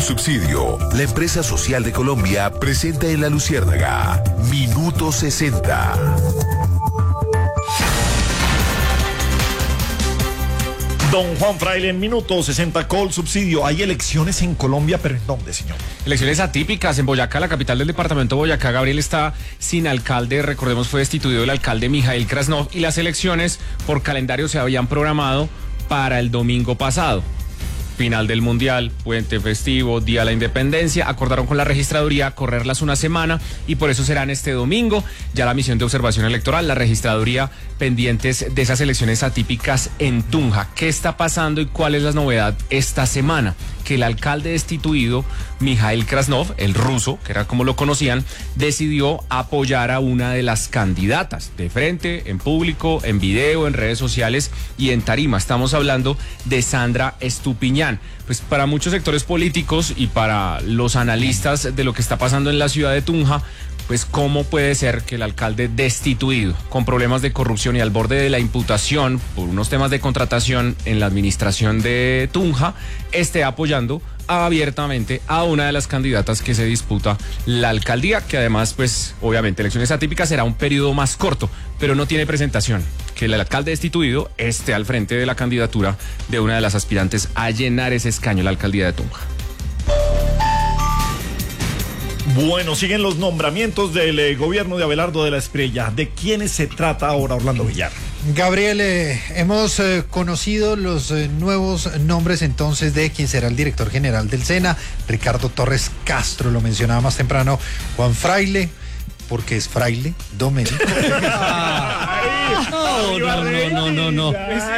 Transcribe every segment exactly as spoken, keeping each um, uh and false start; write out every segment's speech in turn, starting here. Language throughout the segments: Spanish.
Colsubsidio, la empresa social de Colombia, presenta en La Luciérnaga Minuto sesenta. Don Juan Fraile, en Minuto sesenta, Colsubsidio. ¿Hay elecciones en Colombia, pero en dónde, señor? Elecciones atípicas en Boyacá, la capital del departamento de Boyacá. Gabriel está sin alcalde, recordemos fue destituido el alcalde Mijail Krasnov, y las elecciones por calendario se habían programado para el domingo pasado. Final del Mundial, puente festivo, Día de la Independencia, acordaron con la registraduría correrlas una semana y por eso serán este domingo. Ya la misión de observación electoral, la registraduría pendientes de esas elecciones atípicas en Tunja. ¿Qué está pasando y cuál es la novedad esta semana? Que el alcalde destituido, Mijail Krasnov, el ruso, que era como lo conocían, decidió apoyar a una de las candidatas de frente, en público, en video, en redes sociales y en tarima. Estamos hablando de Sandra Estupiñán. Pues para muchos sectores políticos y para los analistas de lo que está pasando en la ciudad de Tunja, pues cómo puede ser que el alcalde destituido, con problemas de corrupción y al borde de la imputación por unos temas de contratación en la administración de Tunja, esté apoyando abiertamente a una de las candidatas que se disputa la alcaldía, que además, pues obviamente elecciones atípicas será un periodo más corto, pero no tiene presentación que el alcalde destituido esté al frente de la candidatura de una de las aspirantes a llenar ese escaño, la alcaldía de Tunja. Bueno, siguen los nombramientos del eh, gobierno de Abelardo de la Espriella. ¿De quiénes se trata ahora, Orlando Villar? Gabriel, eh, hemos eh, conocido los eh, nuevos nombres entonces de quien será el director general del SENA, Ricardo Torres Castro, lo mencionaba más temprano Juan Fraile, porque es fraile, Domenico. No, no, no, no, no.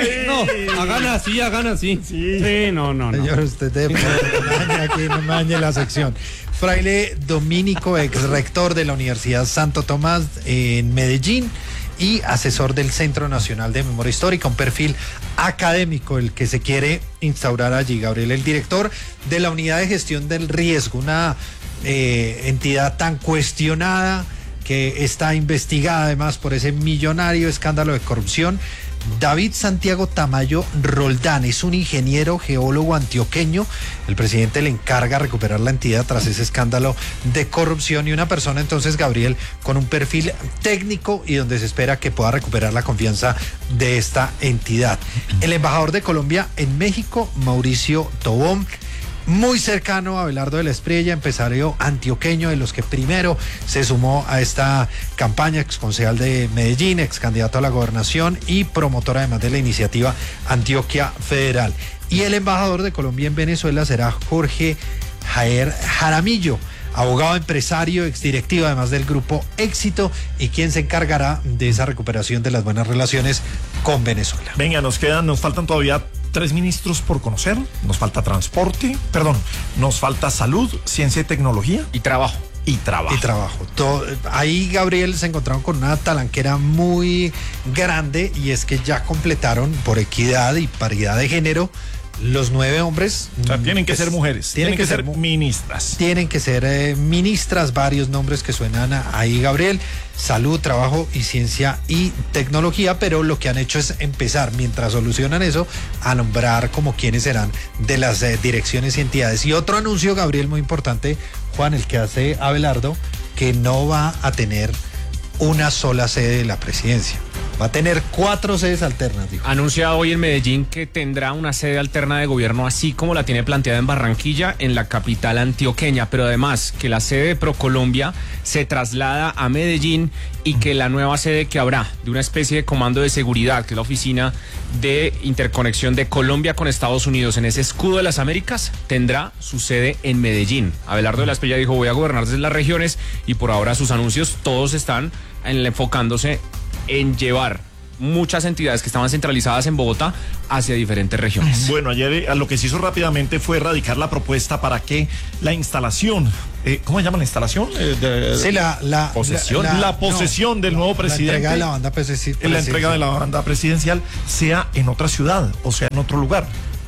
No, hagan así, hagan así. Sí, sí no, no, no. Señor, usted de no me dañe aquí, no me dañe la sección. Fraile Dominico, ex rector de la Universidad Santo Tomás en Medellín y asesor del Centro Nacional de Memoria Histórica, un perfil académico el que se quiere instaurar allí. Gabriel, el director de la Unidad de Gestión del Riesgo, una eh, entidad tan cuestionada que está investigada además por ese millonario escándalo de corrupción. David Santiago Tamayo Roldán es un ingeniero geólogo antioqueño. El presidente le encarga recuperar la entidad tras ese escándalo de corrupción, y una persona entonces, Gabriel, con un perfil técnico y donde se espera que pueda recuperar la confianza de esta entidad. El embajador de Colombia en México, Mauricio Tobón, muy cercano a Abelardo de la Espriella, empresario antioqueño, de los que primero se sumó a esta campaña, ex concejal de Medellín, ex candidato a la gobernación y promotor además de la iniciativa Antioquia Federal. Y el embajador de Colombia en Venezuela será Jorge Jair Jaramillo, abogado, empresario, exdirectivo además del Grupo Éxito, y quien se encargará de esa recuperación de las buenas relaciones con Venezuela. Venga, nos quedan, nos faltan todavía tres ministros por conocer. Nos falta transporte, perdón, nos falta salud, ciencia y tecnología. Y trabajo. Y trabajo. Y trabajo. Todo, ahí, Gabriel, se encontraron con una talanquera muy grande, y es que ya completaron, por equidad y paridad de género, los nueve hombres. O sea, tienen que pues, ser mujeres, tienen, tienen que, que ser ministras. Tienen que ser eh, ministras, varios nombres que suenan ahí, Gabriel. Salud, trabajo y ciencia y tecnología, pero lo que han hecho es empezar, mientras solucionan eso, a nombrar como quienes serán de las eh, direcciones y entidades. Y otro anuncio, Gabriel, muy importante, Juan, el que hace Abelardo, que no va a tener una sola sede de la presidencia. Va a tener cuatro sedes alternas, dijo. Anuncia hoy en Medellín que tendrá una sede alterna de gobierno, así como la tiene planteada en Barranquilla, en la capital antioqueña, pero además que la sede de ProColombia se traslada a Medellín, y que la nueva sede que habrá de una especie de comando de seguridad, que es la oficina de interconexión de Colombia con Estados Unidos en ese escudo de las Américas, tendrá su sede en Medellín. Abelardo de la Espriella dijo: voy a gobernar desde las regiones, y por ahora sus anuncios todos están en, enfocándose en llevar muchas entidades que estaban centralizadas en Bogotá hacia diferentes regiones. Bueno, ayer a lo que se hizo rápidamente fue erradicar la propuesta para que la instalación, eh, ¿cómo se llama la instalación? Eh, de, sí, la, la posesión, la, la, la posesión no, del nuevo presidente. La entrega de la banda presidencial. La entrega de la banda presidencial sea en otra ciudad, o sea, en otro lugar.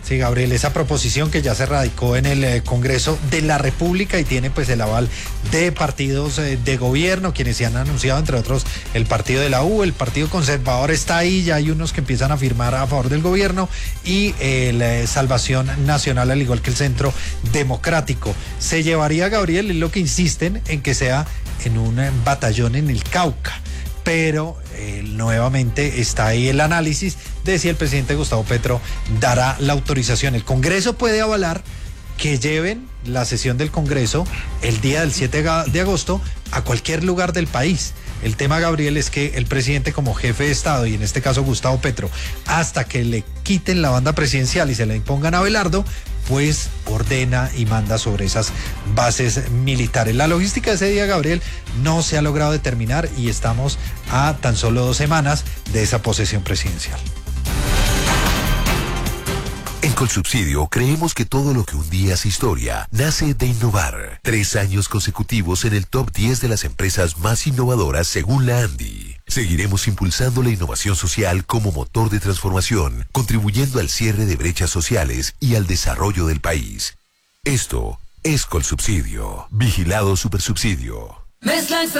Sí, Gabriel, esa proposición que ya se radicó en el eh, Congreso de la República y tiene pues el aval de partidos eh, de gobierno, quienes se han anunciado, entre otros, el partido de la U, el Partido Conservador está ahí, ya hay unos que empiezan a firmar a favor del gobierno y eh, la eh, Salvación Nacional, al igual que el Centro Democrático. Se llevaría, Gabriel, es lo que insisten en que sea en un eh, batallón en el Cauca. Pero eh, nuevamente está ahí el análisis de si el presidente Gustavo Petro dará la autorización. El Congreso puede avalar que lleven la sesión del Congreso el día del siete de agosto a cualquier lugar del país. El tema, Gabriel, es que el presidente como jefe de Estado, y en este caso Gustavo Petro, hasta que le quiten la banda presidencial y se la impongan a Abelardo, pues ordena y manda sobre esas bases militares. La logística de ese día, Gabriel, no se ha logrado determinar y estamos a tan solo dos semanas de esa posesión presidencial. En Colsubsidio creemos que todo lo que un día es historia nace de innovar. Tres años consecutivos en el top diez de las empresas más innovadoras según la ANDI. Seguiremos impulsando la innovación social como motor de transformación, contribuyendo al cierre de brechas sociales y al desarrollo del país. Esto es Colsubsidio. Vigilado Supersubsidio.